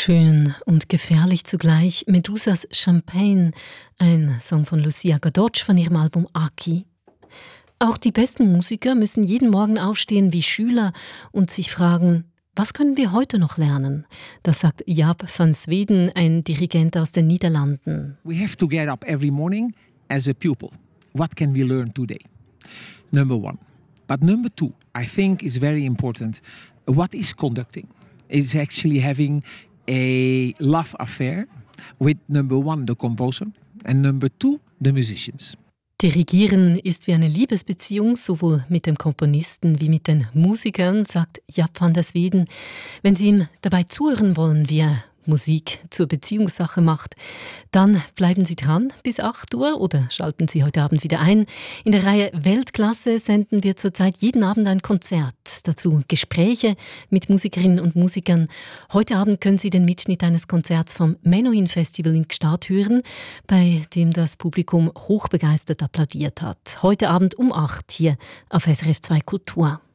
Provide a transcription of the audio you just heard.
Schön und gefährlich zugleich. Medusas Champagne, ein Song von Lucia Gadotsch von ihrem Album Aki. Auch die besten Musiker müssen jeden Morgen aufstehen wie Schüler und sich fragen, was können wir heute noch lernen? Das sagt Jaap van Zweden, ein Dirigent aus den Niederlanden. We have to get up every morning as a pupil. What can we learn today? Number one. But number two, I think is very important. What is conducting? Is actually having a love affair with number one, the composer, and number two, the musicians. Dirigieren ist wie eine Liebesbeziehung, sowohl mit dem Komponisten wie mit den Musikern, sagt Jaap van Zweden. Wenn Sie ihm dabei zuhören wollen, wie er Musik zur Beziehungssache macht, dann bleiben Sie dran bis 8 Uhr oder schalten Sie heute Abend wieder ein. In der Reihe Weltklasse senden wir zurzeit jeden Abend ein Konzert. Dazu Gespräche mit Musikerinnen und Musikern. Heute Abend können Sie den Mitschnitt eines Konzerts vom Menuhin Festival in Gstaad hören, bei dem das Publikum hochbegeistert applaudiert hat. Heute Abend um 8 hier auf SRF 2 Kultur.